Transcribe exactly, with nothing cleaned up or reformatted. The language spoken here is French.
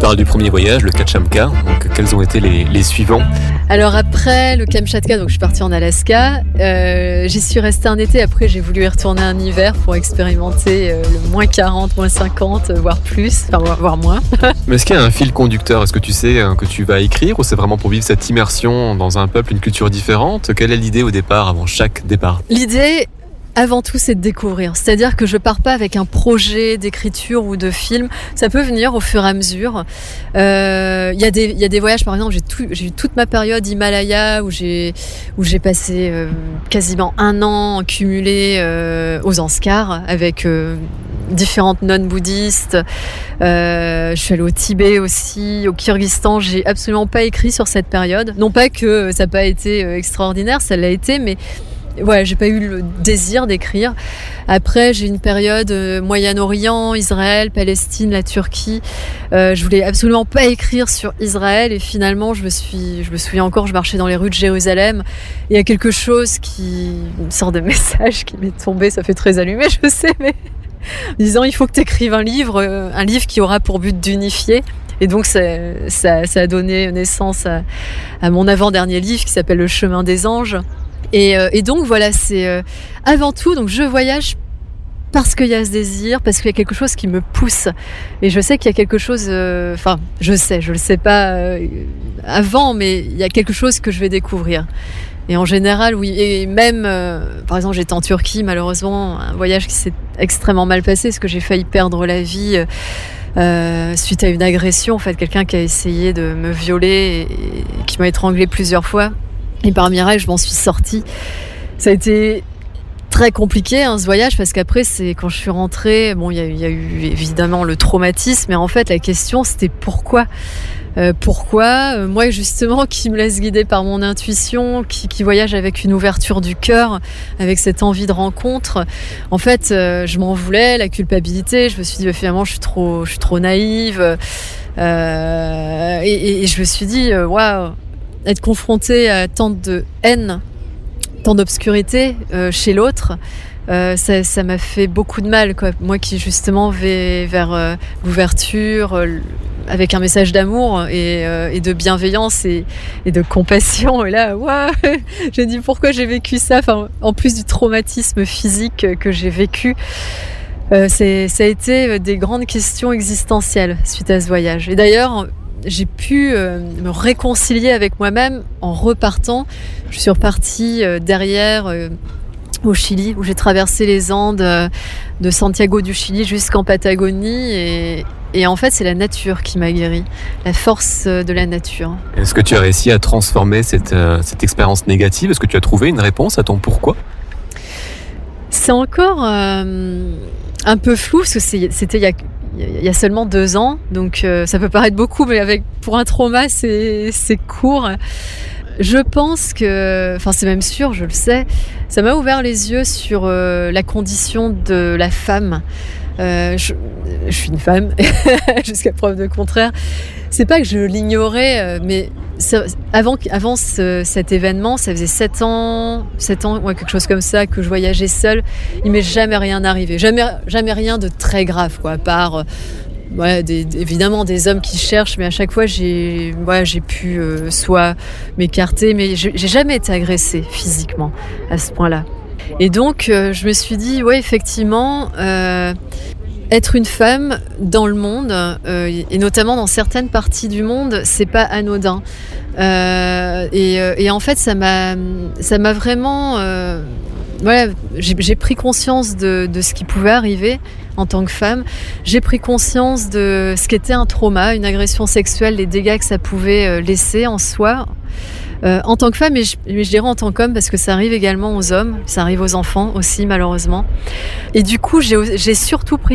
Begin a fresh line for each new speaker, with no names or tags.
parles du premier voyage, le Kamchatka. Donc, quels ont été les, les suivants ?
Alors après le Kamchatka, donc je suis partie en Alaska. Euh, j'y suis restée un été. Après, j'ai voulu y retourner un hiver pour expérimenter euh, le moins quarante, moins cinquante, voire plus, enfin voire, voire moins.
Mais est-ce qu'il y a un fil conducteur ? Est-ce que tu sais hein, que tu vas écrire ou c'est vraiment pour vivre cette immersion dans un peuple, une culture différente ? Quelle est l'idée au départ, avant chaque départ ?
L'idée, avant tout, c'est de découvrir. C'est-à-dire que je pars pas avec un projet d'écriture ou de film. Ça peut venir au fur et à mesure. Il euh, y a des, il y a des voyages, par exemple, j'ai, tout, j'ai eu toute ma période Himalaya où j'ai, où j'ai passé euh, quasiment un an cumulé euh, aux Zanskars avec euh, différentes nonnes bouddhistes. Euh, je suis allée au Tibet aussi, au Kyrgyzstan. J'ai absolument pas écrit sur cette période. Non pas que ça n'a pas été extraordinaire, ça l'a été, mais ouais, j'ai pas eu le désir d'écrire. Après, j'ai une période euh, Moyen-Orient, Israël, Palestine, la Turquie. Euh, je voulais absolument pas écrire sur Israël et finalement, je me suis, je me souviens encore, je marchais dans les rues de Jérusalem. Il y a quelque chose qui, une sorte de message qui m'est tombé. Ça fait très allumé, je sais, mais disant il faut que tu écrives un livre, euh, un livre qui aura pour but d'unifier. Et donc ça, ça, ça a donné naissance à, à mon avant-dernier livre qui s'appelle Le Chemin des Anges. Et, euh, et donc voilà, c'est euh, avant tout, donc je voyage parce qu'il y a ce désir, parce qu'il y a quelque chose qui me pousse. Et je sais qu'il y a quelque chose, enfin, euh, je sais, je le sais pas euh, avant, mais il y a quelque chose que je vais découvrir. Et en général, oui. Et même, euh, par exemple, j'étais en Turquie, malheureusement, un voyage qui s'est extrêmement mal passé, parce que j'ai failli perdre la vie euh, suite à une agression. En fait, quelqu'un qui a essayé de me violer et, et qui m'a étranglée plusieurs fois. Et par miracle, je m'en suis sortie. Ça a été très compliqué, hein, ce voyage, parce qu'après, c'est quand je suis rentrée, bon, il y, y a eu évidemment le traumatisme, mais en fait, la question, c'était pourquoi euh, Pourquoi euh, Moi, justement, qui me laisse guider par mon intuition, qui, qui voyage avec une ouverture du cœur, avec cette envie de rencontre, en fait, euh, je m'en voulais, la culpabilité, je me suis dit, bah, finalement, je suis trop, je suis trop naïve. Euh, et, et, et je me suis dit, waouh, être confronté à tant de haine, tant d'obscurité euh, chez l'autre, euh, ça, ça m'a fait beaucoup de mal, quoi. Moi qui justement vais vers euh, l'ouverture, euh, avec un message d'amour et, euh, et de bienveillance et, et de compassion. Et là, waouh, j'ai dit pourquoi j'ai vécu ça, enfin, en plus du traumatisme physique que j'ai vécu. Euh, c'est, ça a été des grandes questions existentielles suite à ce voyage. Et d'ailleurs, j'ai pu euh, me réconcilier avec moi-même en repartant. Je suis repartie euh, derrière euh, au Chili, où j'ai traversé les Andes euh, de Santiago du Chili jusqu'en Patagonie. Et, et en fait, c'est la nature qui m'a guérie, la force de la nature.
Est-ce que tu as réussi à transformer cette, euh, cette expérience négative ? Est-ce que tu as trouvé une réponse à ton pourquoi ?
C'est encore euh, un peu flou, parce que c'est, c'était il y a... Il y a seulement deux ans, donc euh, ça peut paraître beaucoup, mais avec, pour un trauma, c'est, c'est court. Je pense que, enfin c'est même sûr, je le sais, ça m'a ouvert les yeux sur euh, la condition de la femme. Euh, je, je suis une femme, jusqu'à preuve de contraire. C'est pas que je l'ignorais, mais ça, avant, avant ce, cet événement, ça faisait sept ans, sept ans, ouais, quelque chose comme ça, que je voyageais seule. Il m'est jamais rien arrivé, jamais, jamais rien de très grave, quoi, à part, euh, ouais, des, évidemment des hommes qui cherchent, mais à chaque fois j'ai, ouais, j'ai pu euh, soit m'écarter, mais je, j'ai jamais été agressée physiquement à ce point-là. Et donc, euh, je me suis dit, ouais, effectivement, euh, être une femme dans le monde, euh, et notamment dans certaines parties du monde, c'est pas anodin. Euh, et, et en fait, ça m'a, ça m'a vraiment, euh, voilà, j'ai, j'ai pris conscience de, de ce qui pouvait arriver en tant que femme. J'ai pris conscience de ce qu'était un trauma, une agression sexuelle, les dégâts que ça pouvait laisser en soi. Euh, en tant que femme, mais je, mais je dirais en tant qu'homme, parce que ça arrive également aux hommes, ça arrive aux enfants aussi, malheureusement. Et du coup, j'ai, j'ai surtout pris